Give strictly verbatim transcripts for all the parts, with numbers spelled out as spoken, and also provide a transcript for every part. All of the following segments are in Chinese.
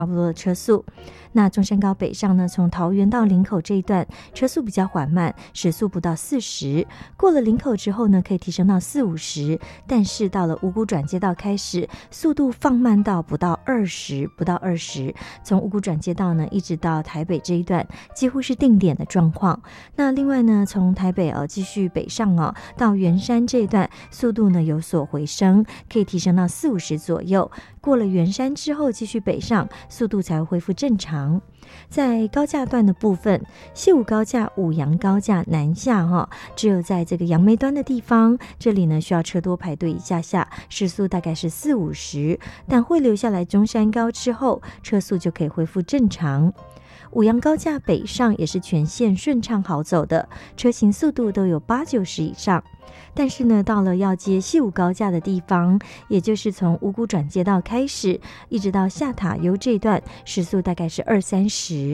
差不多的车速。那中山高北上呢，从桃园到林口这一段车速比较缓慢，时速不到四十。过了林口之后呢，可以提升到四五十，但是到了五股转接道开始，速度放慢到不到二十，不到二十。从五股转接道呢，一直到台北这一段，几乎是定点的状况。那另外呢，从台北呃继续北上哦，到圆山这一段，速度呢有所回升，可以提升到四五十左右。过了圆山之后，继续北上，速度才会恢复正常。在高架段的部分，西武高架、五杨高架南下哈、哦，只有在这个杨梅端的地方，这里呢需要车多排队一下下，时速大概是四五十，但会留下来中山高之后，车速就可以恢复正常。五杨高架北上也是全线顺畅好走的，车行速度都有八九十以上。但是呢，到了要接西武高架的地方，也就是从五股转接道开始，一直到下塔悠这段，时速大概是二三十。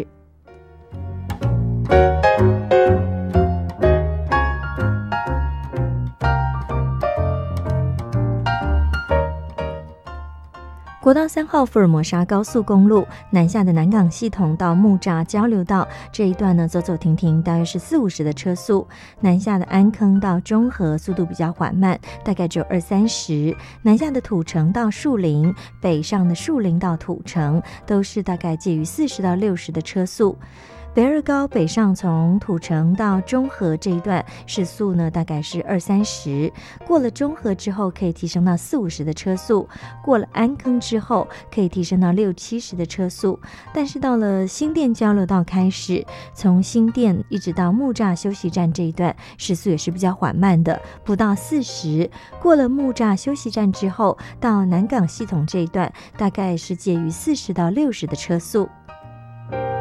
国道三号福尔摩沙高速公路南下的南港系统到木栅交流道这一段呢，走走停停，大约是四五十的车速。南下的安坑到中和速度比较缓慢，大概只有二三十。南下的土城到树林，北上的树林到土城，都是大概介于四十到六十的车速。北二高北上从土城到中和这一段时速呢大概是二三十，过了中和之后可以提升到四五十的车速，过了安坑之后可以提升到六七十的车速。但是到了新店交流道开始，从新店一直到木栅休息站这一段时速也是比较缓慢的，不到四十。过了木栅休息站之后到南港系统这一段大概是介于四十到六十的车速。